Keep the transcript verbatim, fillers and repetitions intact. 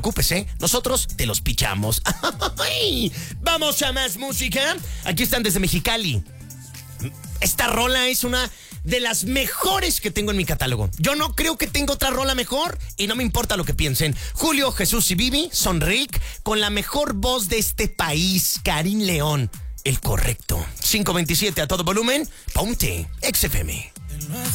preocupes, ¿eh? Nosotros te los pichamos. Vamos a más música. Aquí están desde Mexicali. Esta rola es una de las mejores que tengo en mi catálogo. Yo no creo que tenga otra rola mejor y no me importa lo que piensen. Julio, Jesús y Vivi son Rick con la mejor voz de este país, Karim León. El correcto. cinco veintisiete a todo volumen. Ponte X F M.